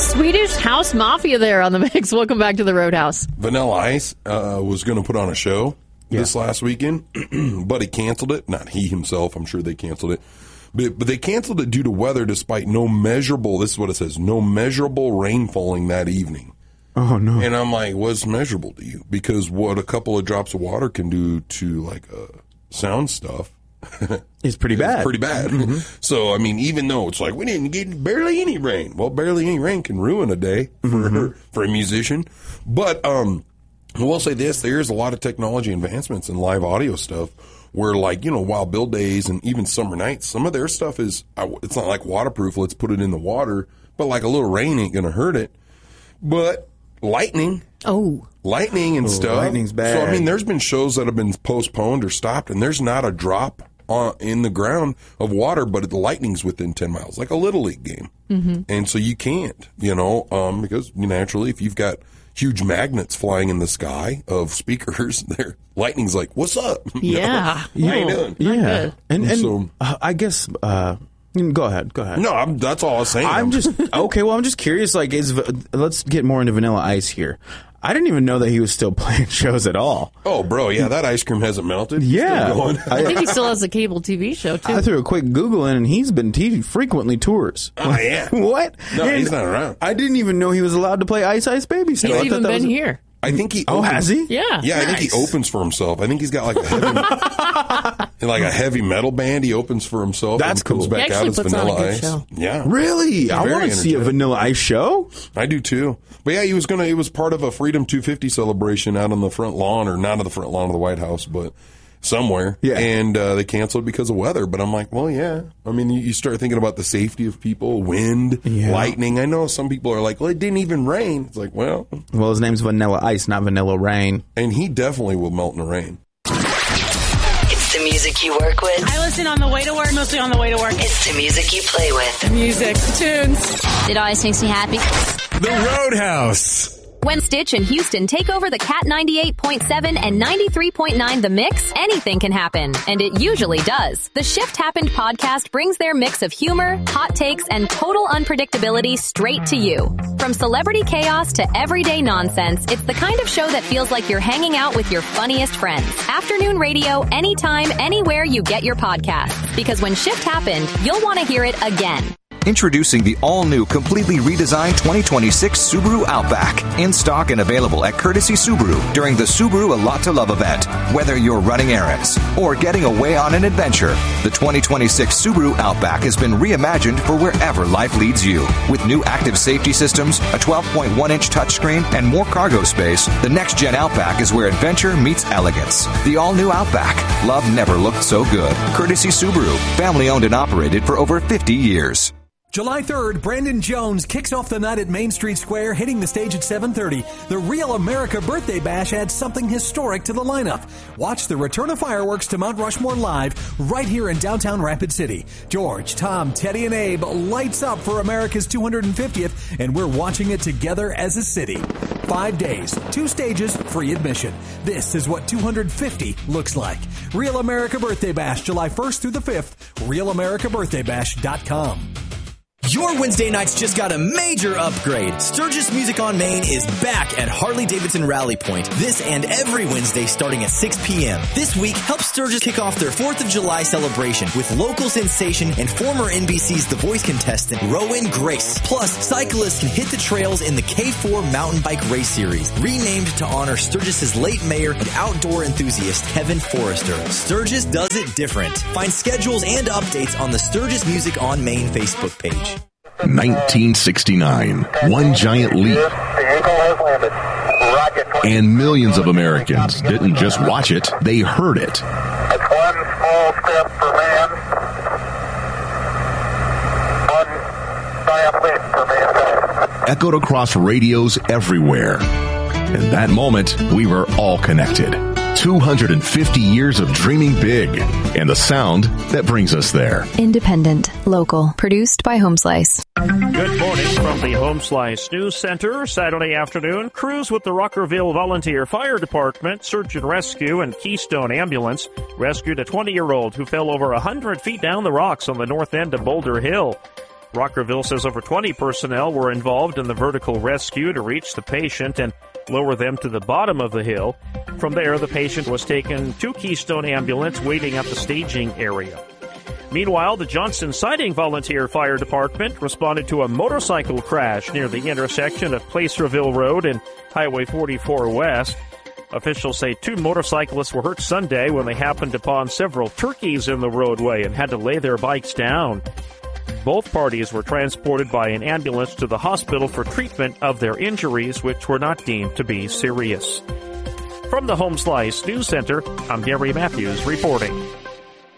Swedish House Mafia there on the mix. Welcome back to the Roadhouse. Vanilla Ice was going to put on a show this last weekend, but he canceled it. Not he himself. I'm sure they canceled it. But they canceled it due to weather despite no measurable, this is what it says, no measurable rain falling that evening. Oh, no. And I'm like, what's measurable to you? Because what a couple of drops of water can do to, like, sound stuff. It's pretty bad. It's pretty bad. Mm-hmm. So, I mean, even though it's like, we didn't get barely any rain. Well, barely any rain can ruin a day for a musician. But I will say this, there's a lot of technology advancements in live audio stuff where, like, you know, Wild Bill days and even Summer Nights, some of their stuff is, it's not like waterproof, let's put it in the water, but like a little rain ain't going to hurt it. But lightning and stuff. Lightning's bad. So, I mean, there's been shows that have been postponed or stopped, and there's not a drop in the ground of water, but the lightning's within 10 miles, like a Little League game. Mm-hmm. And so you can't, you know, because naturally, if you've got huge magnets flying in the sky of speakers, there, lightning's like, what's up? Yeah. You know? How you doing? Yeah. And so, I guess, go ahead. No, that's all I was saying. I'm just curious, like, let's get more into Vanilla Ice here. I didn't even know that he was still playing shows at all. Oh, bro, yeah, that ice cream hasn't melted. Yeah. I think he still has a cable TV show, too. I threw a quick Google in, and he frequently tours. Oh, yeah. What? No, he's not around. I didn't even know he was allowed to play Ice Ice Baby still. He's even been here. I think he. Oh, has he? Yeah. Yeah, I think he opens for himself. I think he's got like a heavy metal band. He opens for himself. That's and comes cool. back out as Vanilla Ice. Show. Yeah, really. I want to see a Vanilla Ice show. I do too. But yeah, it was part of a Freedom 250 celebration out on the front lawn, or not on the front lawn of the White House, but somewhere. Yeah. And they canceled because of weather. But I'm like, well, yeah. I mean, you start thinking about the safety of people, wind, lightning. I know some people are like, well, it didn't even rain. It's like, well, his name's Vanilla Ice, not Vanilla Rain. And he definitely will melt in the rain. It's the music you work with. I listen on the way to work, mostly on the way to work. It's the music you play with. Music, tunes. It always makes me happy. The Roadhouse. When Stitch and Houston take over the Cat 98.7 and 93.9 The Mix, anything can happen. And it usually does. The Shift Happened podcast brings their mix of humor, hot takes, and total unpredictability straight to you. From celebrity chaos to everyday nonsense, it's the kind of show that feels like you're hanging out with your funniest friends. Afternoon radio, anytime, anywhere you get your podcasts. Because when Shift Happened, you'll want to hear it again. Introducing the all-new, completely redesigned 2026 Subaru Outback. In stock and available at Courtesy Subaru during the Subaru A Lot to Love event. Whether you're running errands or getting away on an adventure, the 2026 Subaru Outback has been reimagined for wherever life leads you. With new active safety systems, a 12.1-inch touchscreen, and more cargo space, the next-gen Outback is where adventure meets elegance. The all-new Outback. Love never looked so good. Courtesy Subaru. Family-owned and operated for over 50 years. July 3rd, Brandon Jones kicks off the night at Main Street Square, hitting the stage at 7:30. The Real America Birthday Bash adds something historic to the lineup. Watch the return of fireworks to Mount Rushmore live right here in downtown Rapid City. George, Tom, Teddy, and Abe lights up for America's 250th, and we're watching it together as a city. 5 days, 2 stages, free admission. This is what 250 looks like. Real America Birthday Bash, July 1st through the 5th. RealAmericaBirthdayBash.com. Your Wednesday nights just got a major upgrade. Sturgis Music on Main is back at Harley-Davidson Rally Point this and every Wednesday starting at 6 p.m. This week, help Sturgis kick off their 4th of July celebration with local sensation and former NBC's The Voice contestant, Rowan Grace. Plus, cyclists can hit the trails in the K4 Mountain Bike Race Series, renamed to honor Sturgis's late mayor and outdoor enthusiast, Kevin Forrester. Sturgis does it different. Find schedules and updates on the Sturgis Music on Main Facebook page. 1969, one giant leap, and millions of Americans didn't just watch it, they heard it. It's one small step for man, one giant leap for mankind. Echoed across radios everywhere. In that moment, we were all connected. 250 years of dreaming big, and the sound that brings us there. Independent, local, produced by Homeslice. Good morning from the Homeslice News Center. Saturday afternoon, crews with the Ruckerville Volunteer Fire Department, Search and Rescue, and Keystone Ambulance rescued a 20-year-old who fell over 100 feet down the rocks on the north end of Boulder Hill. Rockerville says over 20 personnel were involved in the vertical rescue to reach the patient and lower them to the bottom of the hill. From there, the patient was taken to Keystone Ambulance, waiting at the staging area. Meanwhile, the Johnson Siding Volunteer Fire Department responded to a motorcycle crash near the intersection of Placerville Road and Highway 44 West. Officials say 2 motorcyclists were hurt Sunday when they happened upon several turkeys in the roadway and had to lay their bikes down. Both parties were transported by an ambulance to the hospital for treatment of their injuries, which were not deemed to be serious. From the Home Slice News Center, I'm Gary Matthews reporting.